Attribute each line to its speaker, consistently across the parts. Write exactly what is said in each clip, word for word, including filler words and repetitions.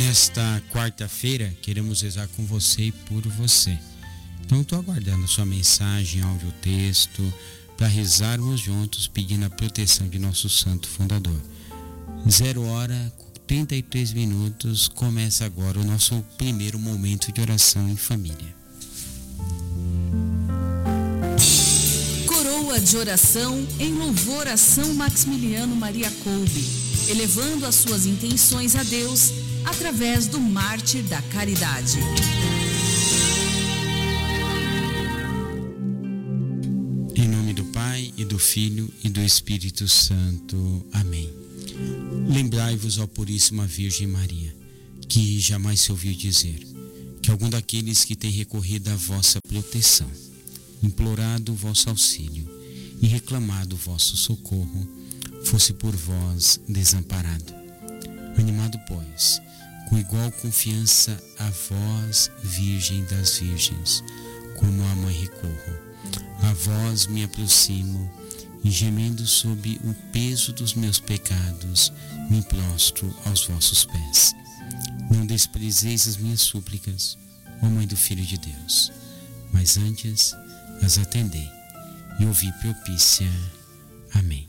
Speaker 1: Nesta quarta-feira, queremos rezar com você e por você. Então, estou aguardando a sua mensagem, áudio, texto, para rezarmos juntos, pedindo a proteção de nosso Santo Fundador. Zero hora, trinta e três minutos, começa agora o nosso primeiro momento de oração em família.
Speaker 2: Coroa de oração em louvor a São Maximiliano Maria Kolbe, elevando as suas intenções a Deus através do mártir da caridade.
Speaker 1: Em nome do Pai, e do Filho, e do Espírito Santo. Amém. Lembrai-vos, ó Puríssima Virgem Maria, que jamais se ouviu dizer que algum daqueles que tem recorrido à vossa proteção, implorado o vosso auxílio e reclamado o vosso socorro, fosse por vós desamparado. Animado, pois, com igual confiança a vós, Virgem das Virgens, como a Mãe recorro. A vós me aproximo e, gemendo sob o peso dos meus pecados, me prostro aos vossos pés. Não desprezeis as minhas súplicas, ó Mãe do Filho de Deus, mas antes as atendei e ouvi propícia. Amém.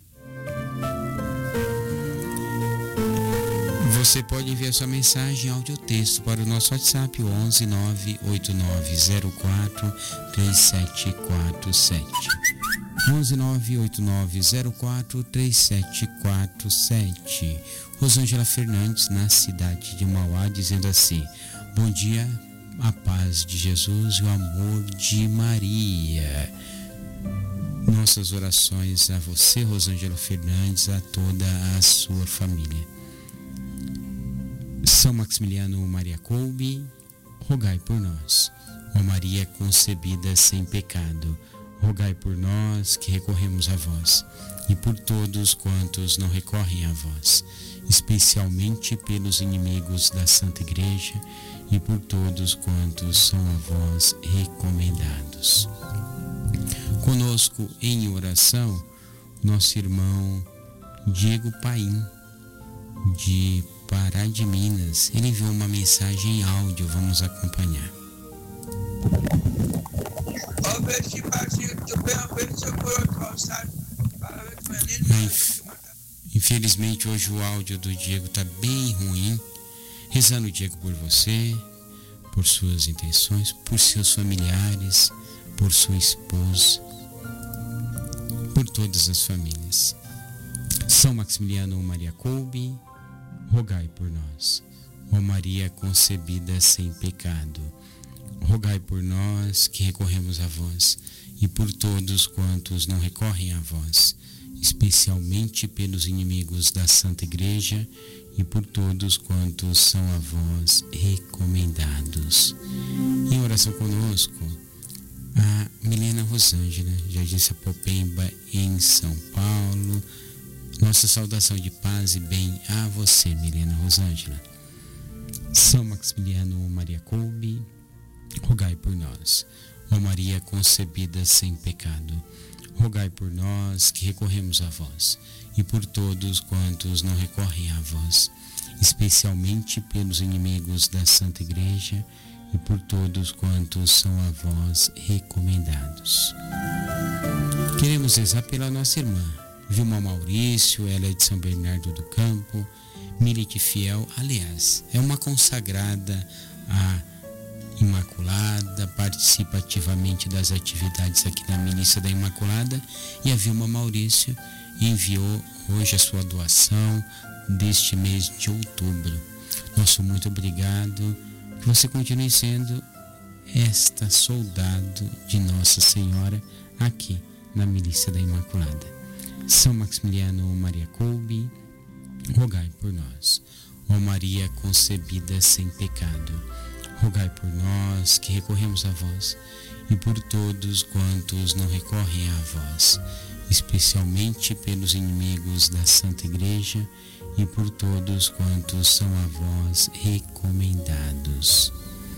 Speaker 1: Você pode enviar sua mensagem, áudio ou texto para o nosso WhatsApp, onze nove oito nove zero quatro três sete quatro sete. onze nove oito nove zero quatro três sete quatro sete. Rosângela Fernandes, na cidade de Mauá, dizendo assim: bom dia, a paz de Jesus e o amor de Maria. Nossas orações a você, Rosângela Fernandes, a toda a sua família. São Maximiliano Maria Kolbe, rogai por nós. Ó Maria concebida sem pecado, rogai por nós que recorremos a vós, e por todos quantos não recorrem a vós, especialmente pelos inimigos da Santa Igreja, e por todos quantos são a vós recomendados. Conosco em oração, nosso irmão Diego Paim, de Pará de Minas. Ele enviou uma mensagem em áudio, vamos acompanhar. Infelizmente hoje o áudio do Diego está bem ruim. Rezando, Diego, por você, por suas intenções, por seus familiares, por sua esposa, por todas as famílias. São Maximiliano Maria Kolbe, rogai por nós. Ó Maria concebida sem pecado, rogai por nós que recorremos a vós, e por todos quantos não recorrem a vós, especialmente pelos inimigos da Santa Igreja, e por todos quantos são a vós recomendados. Em oração conosco, a Milena Rosângela, Jardim Sapopemba, em São Paulo. Nossa saudação de paz e bem a você, Milena Rosângela. São Maximiliano Maria Kolbe, rogai por nós. Ó Maria concebida sem pecado, rogai por nós que recorremos a vós, e por todos quantos não recorrem a vós, especialmente pelos inimigos da Santa Igreja, e por todos quantos são a vós recomendados. Queremos rezar pela nossa irmã Vilma Maurício, ela é de São Bernardo do Campo, milite fiel, aliás, é uma consagrada à Imaculada, participa ativamente das atividades aqui na Milícia da Imaculada, e a Vilma Maurício enviou hoje a sua doação deste mês de outubro. Nosso muito obrigado, que você continue sendo esta soldado de Nossa Senhora aqui na Milícia da Imaculada. São Maximiliano Maria Kolbe, rogai por nós. Ó Maria concebida sem pecado, rogai por nós que recorremos a vós, e por todos quantos não recorrem a vós, especialmente pelos inimigos da Santa Igreja, e por todos quantos são a vós recomendados.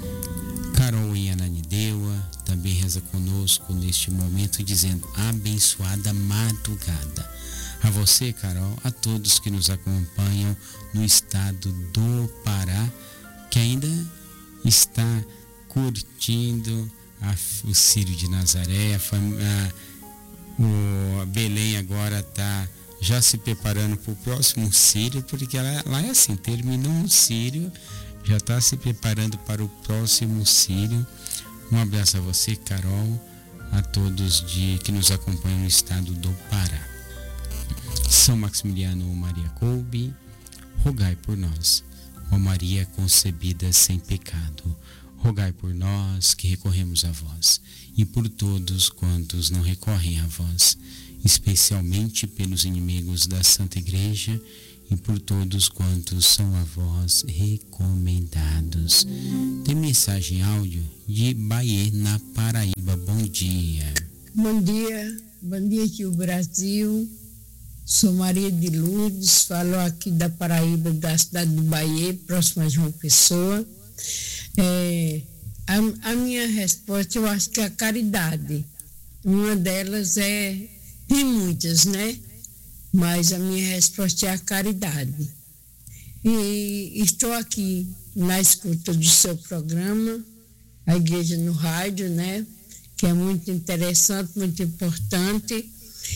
Speaker 1: Carol em Ananindeua também reza conosco neste momento, dizendo: abençoada madrugada. A você, Carol, a todos que nos acompanham no estado do Pará, ainda está curtindo a, o Círio de Nazaré. A, a, o, a Belém agora está já se preparando para o próximo Círio, porque ela, lá é assim, terminou um Círio, já está se preparando para o próximo Círio. Um abraço a você, Carol, a todos de, que nos acompanham no estado do Pará. São Maximiliano Maria Kolbe, rogai por nós. Ó Maria concebida sem pecado, rogai por nós que recorremos a vós, e por todos quantos não recorrem a vós, especialmente pelos inimigos da Santa Igreja, e por todos quantos são a vós recomendados. Tem mensagem áudio de Bahia, na Paraíba. Bom dia.
Speaker 3: Bom dia, bom dia aqui o Brasil. Sou Maria de Lourdes, falo aqui da Paraíba, da cidade de Bahia, próxima a João Pessoa. É, a, a minha resposta, eu acho que é a caridade. Uma delas é, tem muitas, né? Mas a minha resposta é a caridade. E estou aqui na escuta do seu programa, a Igreja no Rádio, né? Que é muito interessante, muito importante.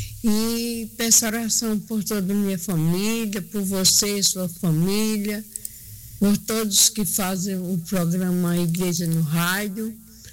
Speaker 3: E peço oração por toda a minha família, por você e sua família, por todos que fazem o programa Igreja no Rádio.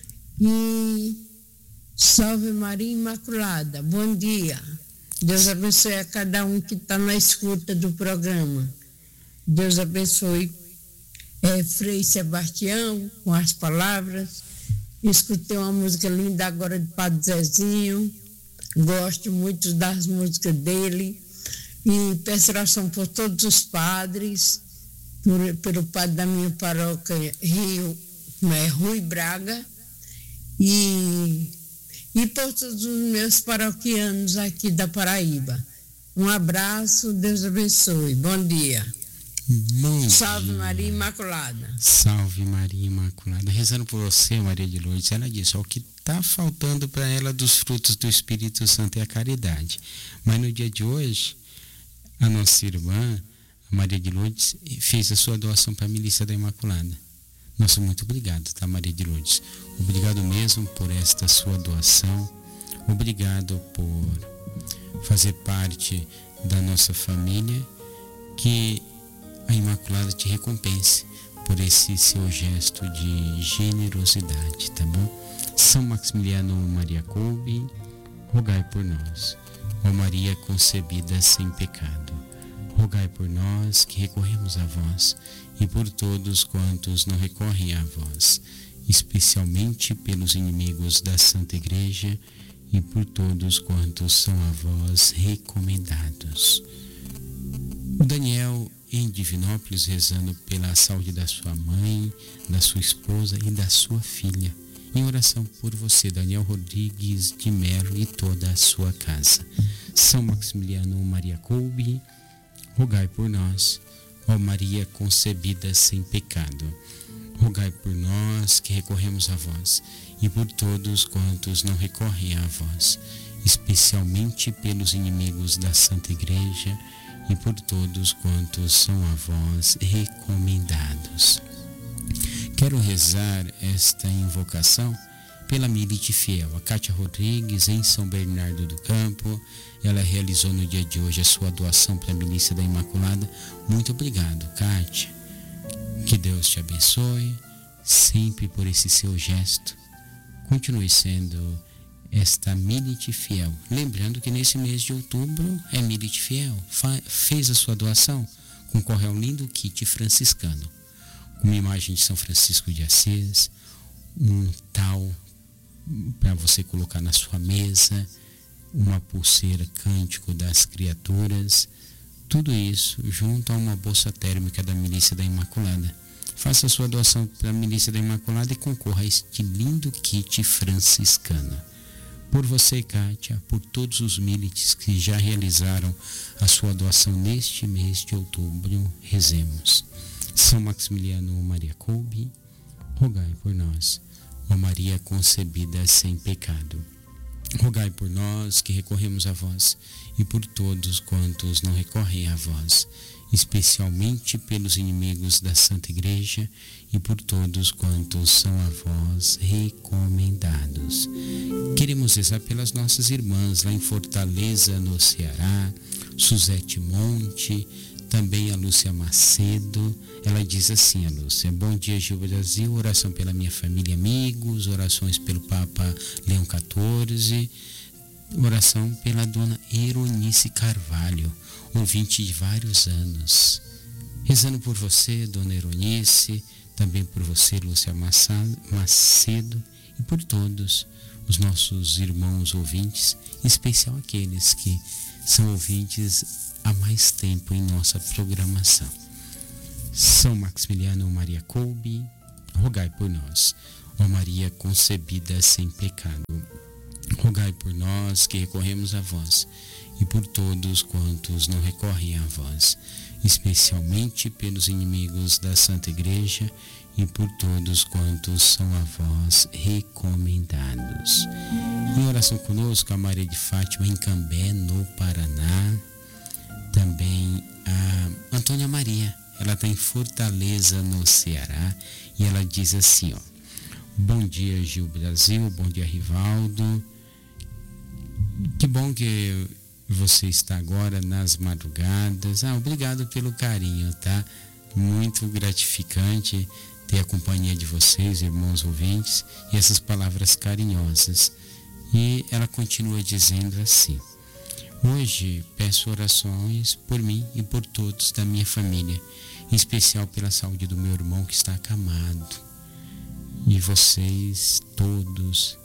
Speaker 3: E salve Maria Imaculada. Bom dia. Deus abençoe a cada um que está na escuta do programa. Deus abençoe é, Frei Sebastião com as palavras. Escutei uma música linda agora de Padre Zezinho. Gosto muito das músicas dele. E peço oração por todos os padres, por, pelo padre da minha paróquia, Rio, é, Rui Braga. E... E por todos os meus paroquianos aqui da Paraíba. Um abraço, Deus abençoe. Bom dia.
Speaker 1: Bom
Speaker 3: Salve
Speaker 1: dia.
Speaker 3: Maria Imaculada.
Speaker 1: Salve Maria Imaculada. Rezando por você, Maria de Lourdes, ela disse, ó, o que está faltando para ela dos frutos do Espírito Santo é a caridade. Mas no dia de hoje, a nossa irmã, a Maria de Lourdes, fez a sua doação para a Milícia da Imaculada. Nossa, muito obrigado, tá, Maria de Lourdes? Obrigado mesmo por esta sua doação. Obrigado por fazer parte da nossa família. Que a Imaculada te recompense por esse seu gesto de generosidade, tá bom? São Maximiliano Maria Kolbe, rogai por nós. Ó Maria concebida sem pecado, rogai por nós que recorremos a vós, e por todos quantos não recorrem a vós, especialmente pelos inimigos da Santa Igreja, e por todos quantos são a vós recomendados. O Daniel, em Divinópolis, rezando pela saúde da sua mãe, da sua esposa e da sua filha. Em oração por você, Daniel Rodrigues de Melo, e toda a sua casa. São Maximiliano Maria Kolbe, rogai por nós. Ó Maria concebida sem pecado, rogai por nós que recorremos a vós, e por todos quantos não recorrem a vós, especialmente pelos inimigos da Santa Igreja, e por todos quantos são a vós recomendados. Quero rezar esta invocação pela milite fiel, a Cátia Rodrigues, em São Bernardo do Campo. Ela realizou no dia de hoje a sua doação para a Milícia da Imaculada. Muito obrigado, Cátia. Que Deus te abençoe sempre por esse seu gesto. Continue sendo esta milite fiel. Lembrando que nesse mês de outubro é milite fiel. Fa- fez a sua doação? Concorre ao lindo kit franciscano, com uma imagem de São Francisco de Assis, um tal para você colocar na sua mesa, uma pulseira Cântico das Criaturas, tudo isso junto a uma bolsa térmica da Milícia da Imaculada. Faça a sua doação para a Milícia da Imaculada e concorra a este lindo kit franciscano. Por você, Kátia, por todos os milites que já realizaram a sua doação neste mês de outubro, rezemos. São Maximiliano Maria Kolbe, rogai por nós. Ó Maria concebida sem pecado, Rogai por nós que recorremos a vós e por todos quantos não recorrem a vós, especialmente pelos inimigos da Santa Igreja e por todos quantos são a vós recomendados. Queremos rezar pelas nossas irmãs lá em Fortaleza, no Ceará, Suzete Monte, também a Lúcia Macedo. Ela diz assim, a Lúcia: bom dia, Gil Brasil, oração pela minha família e amigos, orações pelo Papa Leão quatorze, oração pela dona Eronice Carvalho, ouvinte de vários anos. Rezando por você, dona Eronice, também por você, Lúcia Macedo, e por todos os nossos irmãos ouvintes, em especial aqueles que são ouvintes há mais tempo em nossa programação. São Maximiliano Maria Kolbe, rogai por nós. Ó Maria concebida sem pecado, rogai por nós que recorremos a vós e por todos quantos não recorrem a vós, especialmente pelos inimigos da Santa Igreja e por todos quantos são a vós recomendados. Em oração conosco, a Maria de Fátima em Cambé, no Paraná. Também a Antônia Maria, ela está em Fortaleza, no Ceará, e ela diz assim, ó: bom dia, Gil Brasil, bom dia, Rivaldo. Que bom que você está agora nas madrugadas. Ah, obrigado pelo carinho, tá? Muito gratificante ter a companhia de vocês, irmãos ouvintes, e essas palavras carinhosas. E ela continua dizendo assim: hoje peço orações por mim e por todos da minha família, em especial pela saúde do meu irmão que está acamado, e vocês todos,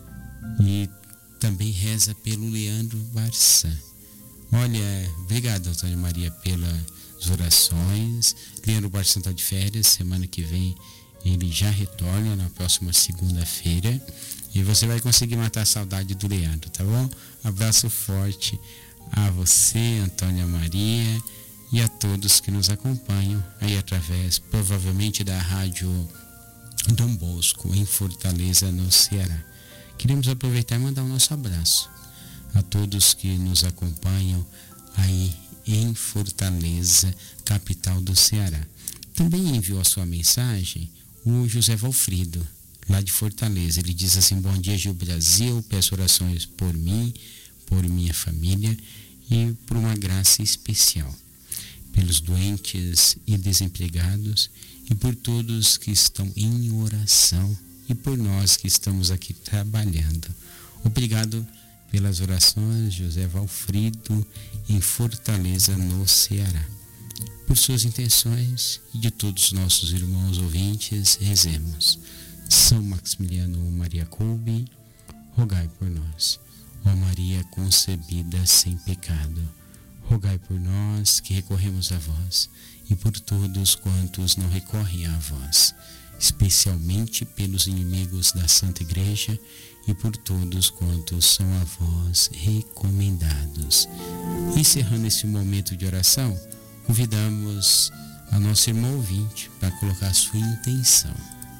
Speaker 1: e também reza pelo Leandro Barça. Olha, obrigado, Antônia Maria, pelas orações. Leandro Barça está de férias, semana que vem ele já retorna, na próxima segunda-feira, e você vai conseguir matar a saudade do Leandro, tá bom? Abraço forte a você, Antônia Maria, e a todos que nos acompanham aí através, provavelmente, da rádio Dom Bosco, em Fortaleza, no Ceará. Queremos aproveitar e mandar o nosso abraço a todos que nos acompanham aí em Fortaleza, capital do Ceará. Também enviou a sua mensagem o José Valfrido, lá de Fortaleza. Ele diz assim: bom dia, Gil Brasil, peço orações por mim, por minha família e por uma graça especial, pelos doentes e desempregados e por todos que estão em oração e por nós que estamos aqui trabalhando. Obrigado pelas orações, José Valfrido, em Fortaleza, no Ceará. Por suas intenções e de todos os nossos irmãos ouvintes, rezemos. São Maximiliano Maria Kolbe, rogai por nós. Ó Maria concebida sem pecado, rogai por nós que recorremos a vós e por todos quantos não recorrem a vós, especialmente pelos inimigos da Santa Igreja e por todos quantos são a vós recomendados. Encerrando esse momento de oração, convidamos a nossa irmã ouvinte para colocar a sua intenção.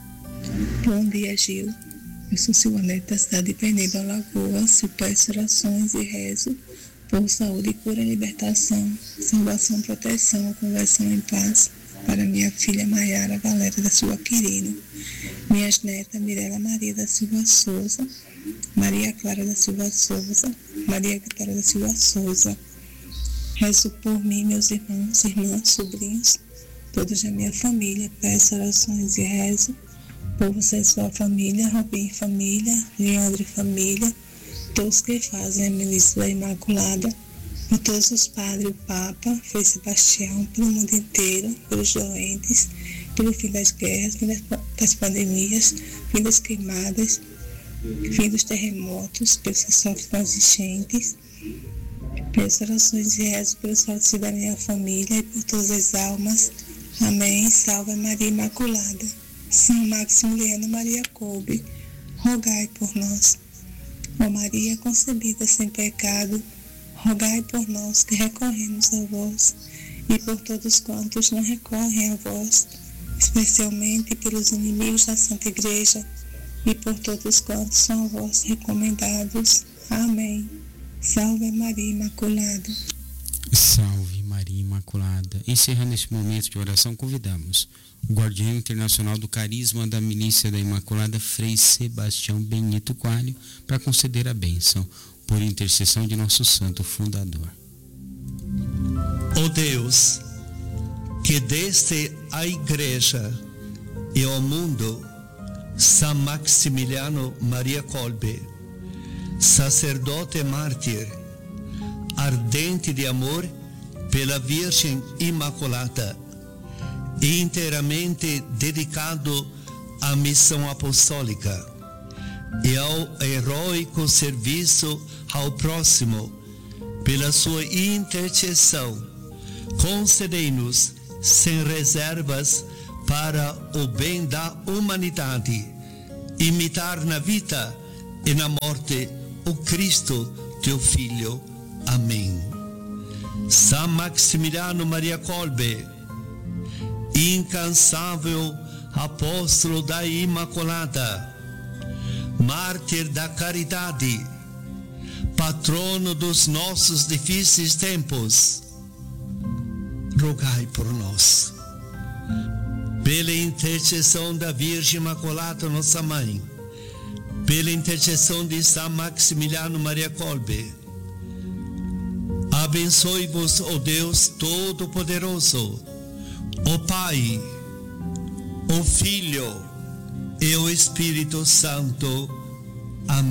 Speaker 4: Bom dia, Gil. Eu sou Silvanete, da cidade de Peneba, Alagoas, e peço orações e rezo por saúde, cura e libertação, salvação, proteção, conversão em paz para minha filha Maiara Valéria da Silva Quirino, minhas netas Mirela Maria da Silva Souza, Maria Clara da Silva Souza, Maria Vitória da Silva Souza. Rezo por mim, meus irmãos, irmãs, sobrinhos, todos da minha família. Peço orações e rezo por você e sua família, Robin e família, Leandro e família, todos que fazem a milícia da Imaculada, por todos os padres, o Papa, Frei Sebastião, pelo mundo inteiro, pelos doentes, pelo fim das guerras, fim das pandemias, fim das queimadas, fim dos terremotos, pelos que sofrem com as enchentes. Peço orações e rezo pelo saúde da minha família e por todas as almas. Amém. Salve Maria Imaculada. São Maximiliano Maria Kolbe, rogai por nós. Ó Maria concebida sem pecado, rogai por nós que recorremos a vós e por todos quantos não recorrem a vós, especialmente pelos inimigos da Santa Igreja e por todos quantos são a vós recomendados. Amém. Salve Maria Imaculada.
Speaker 1: Salve Maria Imaculada. Encerrando este momento de oração, convidamos o guardião internacional do carisma da milícia da Imaculada, Frei Sebastião Benito Coelho, para conceder a bênção por intercessão de nosso santo fundador.
Speaker 5: Ó Deus, que deste à Igreja e ao mundo São Maximiliano Maria Kolbe, sacerdote mártir, ardente de amor pela Virgem Imaculada e inteiramente dedicado à missão apostólica e ao heróico serviço ao próximo, pela sua intercessão, concedei-nos sem reservas para o bem da humanidade, imitar na vida e na morte o Cristo, teu Filho. Amém. São Maximiliano Maria Kolbe, incansável apóstolo da Imaculada, mártir da caridade, patrono dos nossos difíceis tempos, rogai por nós. Pela intercessão da Virgem Imaculada, nossa Mãe, pela intercessão de São Maximiliano Maria Kolbe, abençoe-vos, ó Deus Todo-Poderoso, o Pai, o Filho e o Espírito Santo.